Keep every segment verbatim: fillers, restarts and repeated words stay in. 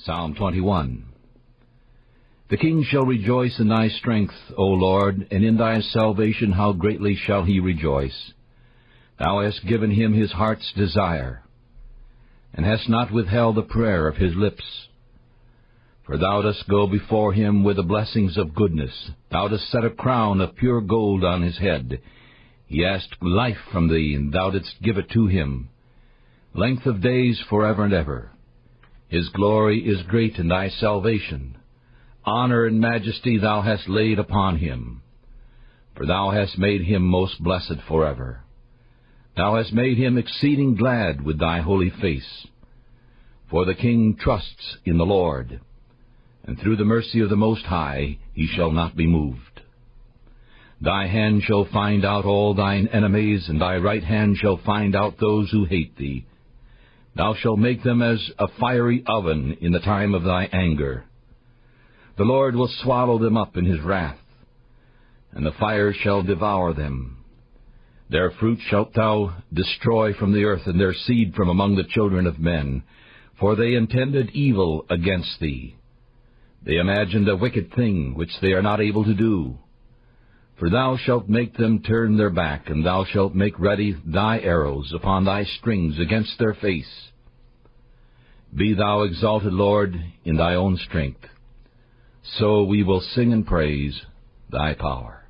Psalm twenty-one. The king shall rejoice in thy strength, O Lord, and in thy salvation how greatly shall he rejoice. Thou hast given him his heart's desire, and hast not withheld the prayer of his lips. For thou dost go before him with the blessings of goodness. Thou dost set a crown of pure gold on his head. He asked life from thee, and thou didst give it to him, length of days forever and ever. His glory is great in thy salvation. Honor and majesty thou hast laid upon him. For thou hast made him most blessed forever. Thou hast made him exceeding glad with thy holy face. For the king trusts in the Lord, and through the mercy of the Most High he shall not be moved. Thy hand shall find out all thine enemies, and thy right hand shall find out those who hate thee. Thou shalt make them as a fiery oven in the time of thy anger. The Lord will swallow them up in his wrath, and the fire shall devour them. Their fruit shalt thou destroy from the earth, and their seed from among the children of men. For they intended evil against thee. They imagined a wicked thing which they are not able to do. For thou shalt make them turn their back, and thou shalt make ready thy arrows upon thy strings against their face. Be thou exalted, Lord, in thy own strength. So we will sing and praise thy power.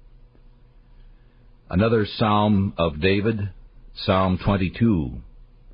Another Psalm of David, Psalm twenty-two.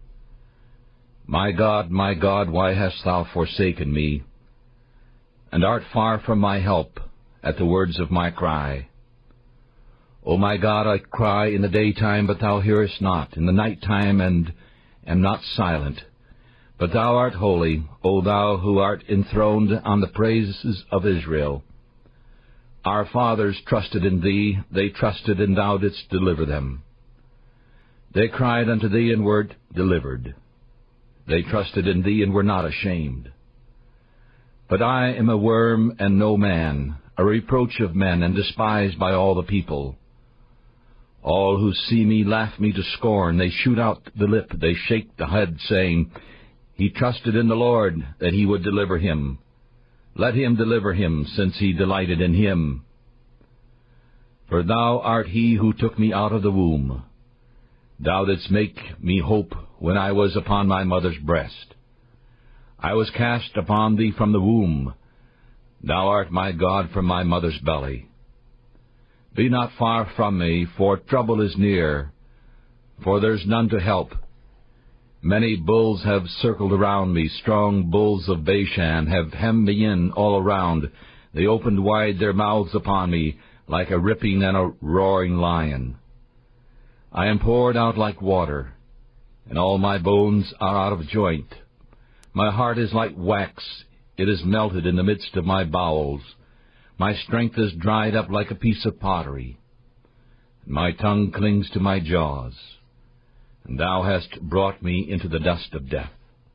My God, my God, why hast thou forsaken me, and art far from my help at the words of my cry? O my God, I cry in the daytime, but thou hearest not, in the night time, and am not silent. But thou art holy, O thou who art enthroned on the praises of Israel. Our fathers trusted in thee, they trusted, and thou didst deliver them. They cried unto thee, and wert delivered. They trusted in thee, and were not ashamed. But I am a worm and no man, a reproach of men, and despised by all the people. All who see me laugh me to scorn. They shoot out the lip, they shake the head, saying, He trusted in the Lord, that he would deliver him. Let him deliver him, since he delighted in him. For thou art he who took me out of the womb. Thou didst make me hope when I was upon my mother's breast. I was cast upon thee from the womb. Thou art my God from my mother's belly. Be not far from me, for trouble is near, for there's none to help. Many bulls have circled around me, strong bulls of Bashan have hemmed me in all around. They opened wide their mouths upon me, like a ripping and a roaring lion. I am poured out like water, and all my bones are out of joint. My heart is like wax, it is melted in the midst of my bowels. My strength is dried up like a piece of pottery. My tongue clings to my jaws, and thou hast brought me into the dust of death.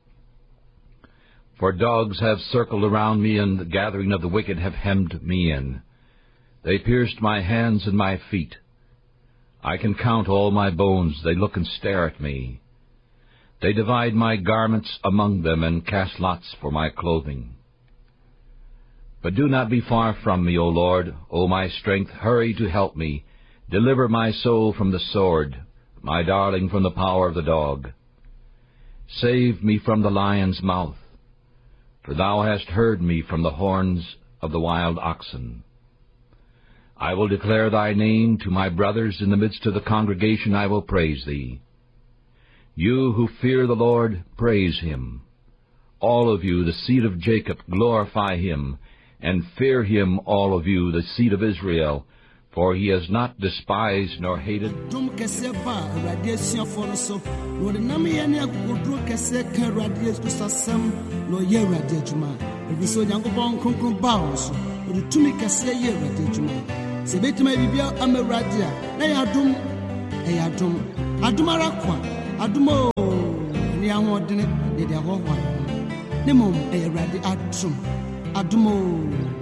For dogs have circled around me, and the gathering of the wicked have hemmed me in. They pierced my hands and my feet. I can count all my bones, they look and stare at me. They divide my garments among them, and cast lots for my clothing. But do not be far from me, O Lord, O my strength, hurry to help me. Deliver my soul from the sword, my darling from the power of the dog. Save me from the lion's mouth, for thou hast heard me from the horns of the wild oxen. I will declare thy name to my brothers. In the midst of the congregation I will praise thee. You who fear the Lord, praise him. All of you, the seed of Jacob, glorify him, and fear him, all of you, the seed of Israel, for he has not despised nor hated. Adumo ni awon dine de de ho ho. Ne mom e rade adum. Adumo